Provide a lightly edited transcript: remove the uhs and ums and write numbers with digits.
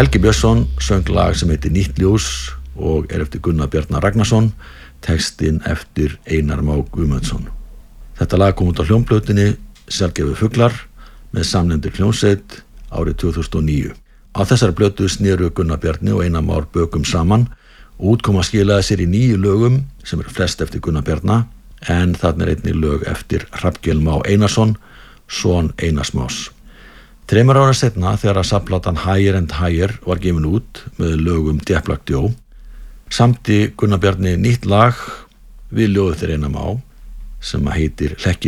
Helgi Björnsson söng lag sem heitir Nýtt ljós og eftir Gunnar Bjarnar Ragnarsson, textinn eftir Einar Má Guðmundsson. Þetta lag kom út á hljómplötunni Sjaldgæfir fuglar með samnefndri hljómsveit árið 2009. Á þessari plötu sneru Gunnar Bjarni og Einar Már bökum saman og útkoma skilaði sér í 9 lögum sem eru flest eftir Gunnar Bjarna, en þarna einnig lög eftir Hrafnkel Má Einarsson, son Einars Más. 3 ára seinna þegar safnplatan Higher and Higher var gefin út með lögum Djeplak Djó, samdi Gunnar Bjarni nýtt lag við ljóðið þeirra Einar Má sem heitir Hlekki